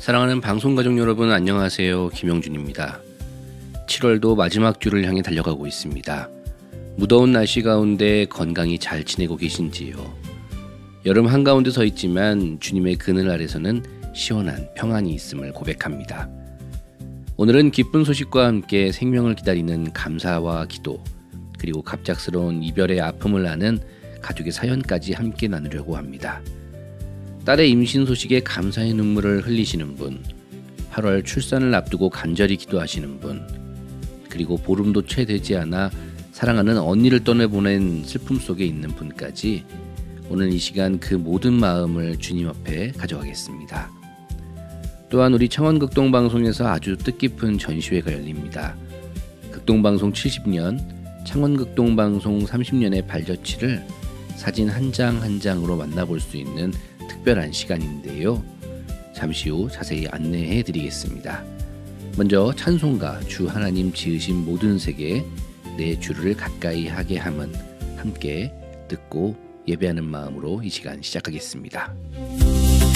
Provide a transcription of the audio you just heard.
사랑하는 방송가족 여러분, 안녕하세요. 김영준입니다. 7월도 마지막 주를 향해 달려가고 있습니다. 무더운 날씨 가운데 건강히 잘 지내고 계신지요? 여름 한가운데 서 있지만 주님의 그늘 아래서는 시원한 평안이 있음을 고백합니다. 오늘은 기쁜 소식과 함께 생명을 기다리는 감사와 기도, 그리고 갑작스러운 이별의 아픔을 아는 가족의 사연까지 함께 나누려고 합니다. 딸의 임신 소식에 감사의 눈물을 흘리시는 분, 8월 출산을 앞두고 간절히 기도하시는 분, 그리고 보름도 채 되지 않아 사랑하는 언니를 떠나보낸 슬픔 속에 있는 분까지 오늘 이 시간 그 모든 마음을 주님 앞에 가져가겠습니다. 또한 우리 창원극동방송에서 아주 뜻깊은 전시회가 열립니다. 극동방송 70년, 창원극동방송 30년의 발자취를 사진 한 장 한 장으로 만나볼 수 있는 특별한 시간인데요. 잠시 후 자세히 안내해 드리겠습니다. 먼저 찬송가 주 하나님 지으신 모든 세계에 내 주를 가까이 하게 함은 함께 듣고 예배하는 마음으로 이 시간 시작하겠습니다.